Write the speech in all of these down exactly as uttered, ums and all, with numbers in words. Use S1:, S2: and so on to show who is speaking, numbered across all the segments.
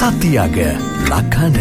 S1: සතියග ලකන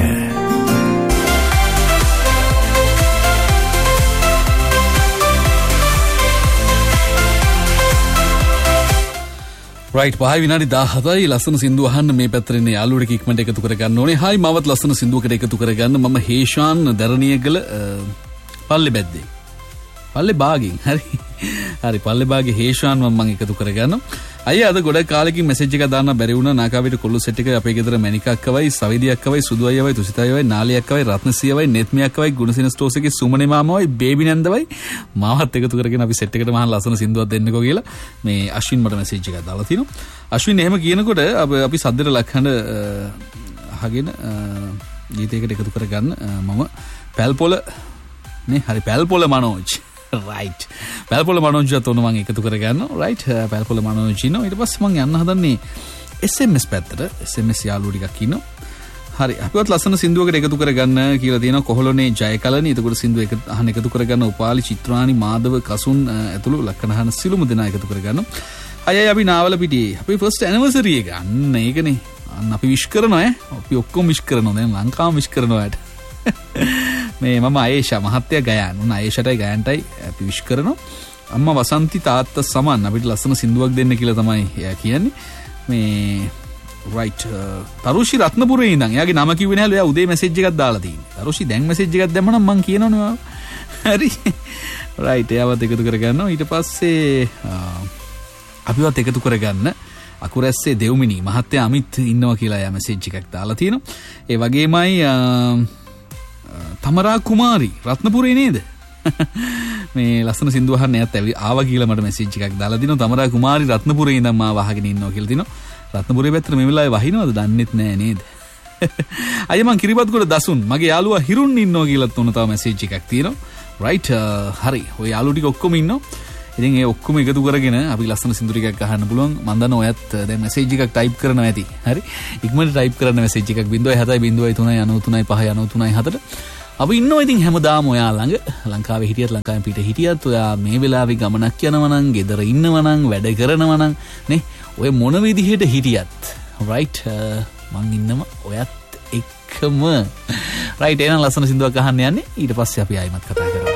S1: right පහයි විනාඩි දාහතයි ලස්සන සින්දුව අහන්න මේ පැත්තේ ඉන්න යාළුවෙක් ඉක්මනට එකතු කරගන්න ඕනේ. හායි මමත් ලස්සන සින්දුවකට එකතු කරගන්න. මම හේෂාන් දරණියගල පල්ලේ බැද්දේ. පල්ලේ බාගෙන් හරි. හරි පල්ලේ බාගේ හේෂාන් මම එකතු කරගන්න. අයියා අද ගොඩක් කාලෙකින් මෙසේජ් එකක් දාන්න බැරි වුණා. නාකාවිට කොල්ල සෙට් එක අපේ ගෙදර මැනිකා අක්කවයි, සවිදි අක්කවයි, සුදු අයියවයි, තුසිත අයියවයි, නාලි අක්කවයි, රත්නසියවයි, නෙත්මි අක්කවයි, ගුණසින ස්ටෝස් එකේ සුමනේ මාමවයි, බේබි නන්දවයි මාවත් එකතු කරගෙන අපි සෙට් එකට මහා ලස්සන සින්දුවක් දෙන්නකෝ කියලා මේ අශ්වින් මට මෙසේජ් එකක් දාලා තිනවා. අශ්වින් එහෙම කියනකොට අපි සද්දට ලක්හඬ අහගෙන ගීතයකට එකතු කරගන්න මම පැල්පොල නේ හරි පැල්පොල මනෝජ් right පැල්පොල මනෝජ්වත් උන මම එකතු කරගන්න right පැල්පොල මනෝජ් ඉන්නවා. ඊට පස්සේ මම යන්න හදන්නේ S M S පැත්තට. S M S යාළුවෝ ටිකක් ඉන්නවා. හරි අපිවත් ලස්සන සින්දුවකට එකතු කරගන්න කියලා තියෙනවා. කොහොලනේ ජයකලනි. එතකොට සින්දුව එක අහන්න එකතු කරගන්න උපාලි චිත්‍රානි මාධව කසුන් ඇතුළු ලක්කනහන සිළුම දෙනා එකතු කරගන්න. අයයි අපි නාවල පිටියේ අපි ෆස්ට් ඇනිවර්සරි එක අන්න ඒකනේ. අන්න අපි විශ් කරනවා ඈ. අපි ඔක්කොම විශ් කරනවා. දැන් ලංකාවම විශ් කරනවා ඈට. මේ මම ආයේෂා මහත්තයා ගයාන් උන ආයේෂාටයි ගයන්ටයි අපි විශ් කරනවා. අම්මා වසන්ති තාත්තා සමන් අපිට ලස්සන සින්දුවක් දෙන්න කියලා තමයි එයා කියන්නේ. මේ රයිට් තරුෂි රත්නපුරේ ඉඳන් එයාගේ නම කිව්වේ නැහැලු. එයා උදේ මෙසේජ් එකක් දාලා තියෙන්නේ. තරුෂි දැන් මෙසේජ් එකක් දැම්මනම් මං කියනවනේ. හරි රයිට් එයාවත් එකතු කරගන්නවා. ඊට පස්සේ අපිවත් එකතු කරගන්න අකුරැස්සේ දෙව්මිනි මහත්තයා අමිත් ඉන්නවා කියලා එයා මෙසේජ් එකක් දාලා තියෙනවා. ඒ වගේමයි තමරා කුමාරි රත්නපුරේ නේද? මේ ලස්සන සින්දුව අහන්න එයාත් ආවා කියලා මට මෙසේජ් එකක් දාලා දිනවා. තමරා කුමාරි රත්නපුරේ ඉඳන් මාව අහගෙන ඉන්නවා කියලා දිනවා. රත්නපුරේ පැත්තට මේ වෙලාවේ වහිනවද දන්නෙත් නෑ නේද? අයියා මං කිරිබත්ගොඩ දසුන් මගේ යාළුවා හිරුන් ඉන්නවා කියලාත් උන තව මෙසේජ් එකක් තියෙනවා. රයිට් හරි ඔය යාළුවෝ ටික ඔක්කොම ඉන්නවා. ඉතින් ඒ ඔක්කොම එකතු කරගෙන අපි ලස්සන සින්දු ටිකක් අහන්න පුළුවන්. මම දන්නවා ඔයත් දැන් මෙසේජ් එකක් ටයිප් කරනවා ඇති. හරි. ඉක්මනට ටයිප් කරන්න මෙසේජ් එකක් zero seven zero zero three nine three five nine three four අපි ඉන්නවා ඉතින් හැමදාම ඔයා ළඟ. ලංකාවේ හිටියත් ලංකාවෙන් පිට හිටියත් ඔයා මේ වෙලාවේ ගමනක් යනවා නම්, ගෙදර ඉන්නවා නම්, වැඩ කරනවා නම් නේ ඔය මොන විදිහට හිටියත් රයිට් මං ඉන්නවා ඔයත් එක්කම. රයිට් එහෙනම් ලස්සන සින්දුවක් අහන්න යන්නේ. ඊට පස්සේ අපි ආයිමත් කතා කරමු.